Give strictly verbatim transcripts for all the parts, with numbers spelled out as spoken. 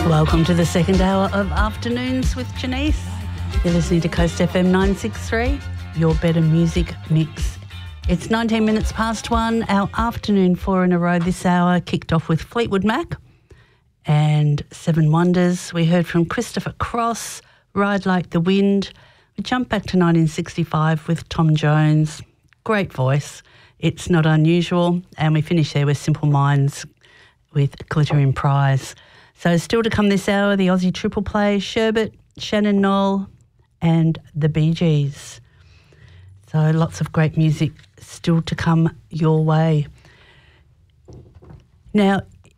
Welcome to the second hour of Afternoons with Janice. You're listening to Coast F M nine sixty-three, your better music mix. It's nineteen minutes past one. Our afternoon four in a row this hour kicked off with Fleetwood Mac and Seven Wonders. We heard from Christopher Cross, Ride Like the Wind. We jumped back to nineteen sixty-five with Tom Jones. Great voice. It's Not Unusual. And we finished there with Simple Minds with Glittering Prize. So still to come this hour, the Aussie Triple Play, Sherbet, Shannon Knoll and the Bee Gees. So lots of great music still to come your way. Now,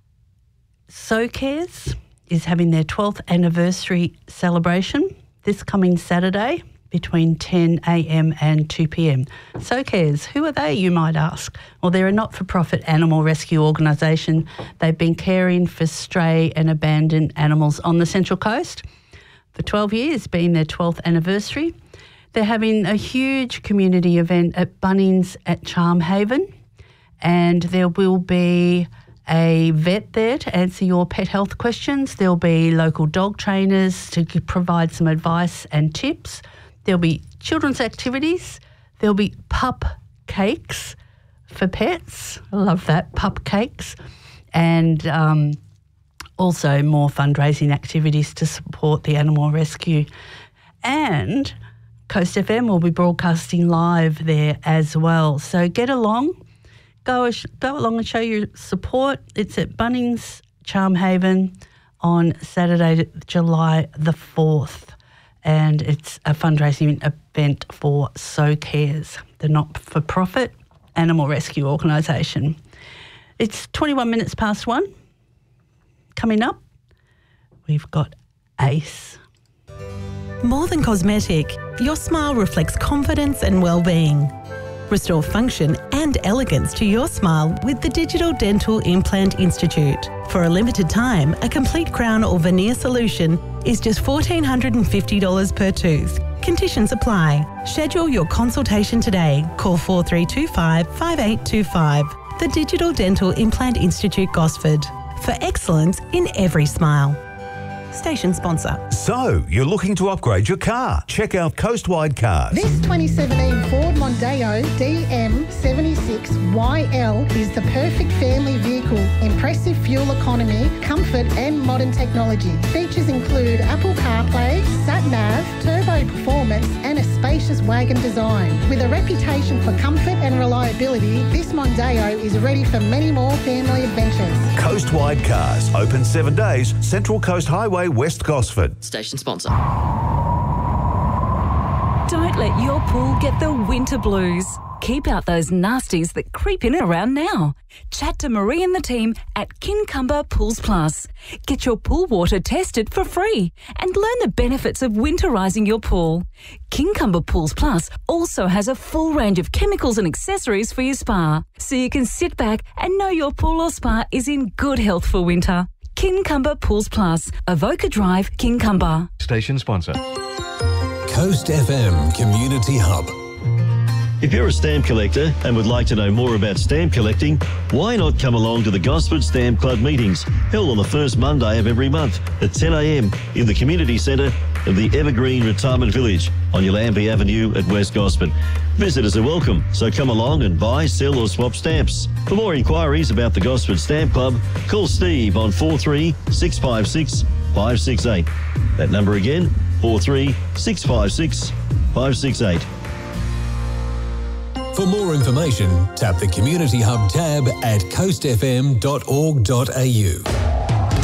So Cares is having their twelfth anniversary celebration this coming Saturday between ten a m and two p m. So Cares, who are they, you might ask? Well, they're a not-for-profit animal rescue organisation. They've been caring for stray and abandoned animals on the Central Coast for twelve years, being their twelfth anniversary. They're having a huge community event at Bunnings at Charm Haven, and there will be a vet there to answer your pet health questions. There'll be local dog trainers to provide some advice and tips. There'll be children's activities. There'll be pup cakes for pets. I love that, pup cakes. And um, also more fundraising activities to support the animal rescue. And Coast F M will be broadcasting live there as well. So get along, go, go along and show your support. It's at Bunnings, Charm Haven on Saturday, July the fourth. And it's a fundraising event for So Cares, the not-for-profit animal rescue organisation. It's twenty-one minutes past one. Coming up, we've got Ace. More than cosmetic, your smile reflects confidence and well-being. Restore function and elegance to your smile with the Digital Dental Implant Institute. For a limited time, a complete crown or veneer solution is just one thousand four hundred fifty dollars per tooth. Conditions apply. Schedule your consultation today. Call four three two five, five eight two five. The Digital Dental Implant Institute, Gosford. For excellence in every smile. Station sponsor. So, you're looking to upgrade your car? Check out Coastwide Cars. This twenty seventeen Ford Mondeo D M seventy-six Y L is the perfect family vehicle. Impressive fuel economy, comfort and modern technology. Features include Apple CarPlay, Sat-Nav, turbo performance and a spacious wagon design. With a reputation for comfort and reliability, this Mondeo is ready for many more family adventures. Coastwide Cars, open seven days, Central Coast Highway, West Gosford. Station sponsor. Don't let your pool get the winter blues. Keep out those nasties that creep in around now. Chat to Marie and the team at Kincumber Pools Plus. Get your pool water tested for free and learn the benefits of winterising your pool. Kincumber Pools Plus also has a full range of chemicals and accessories for your spa, so you can sit back and know your pool or spa is in good health for winter. Kincumber Pools Plus, Avoca Drive, Kincumber. Station sponsor. Coast F M Community Hub. If you're a stamp collector and would like to know more about stamp collecting, why not come along to the Gosford Stamp Club meetings held on the first Monday of every month at ten a m in the community centre of the Evergreen Retirement Village on Yallambee Avenue at West Gosford. Visitors are welcome, so come along and buy, sell or swap stamps. For more inquiries about the Gosford Stamp Club, call Steve on four three six five six five six eight. That number again, four three six five six five six eight. For more information, tap the Community Hub tab at coast f m dot org dot a u.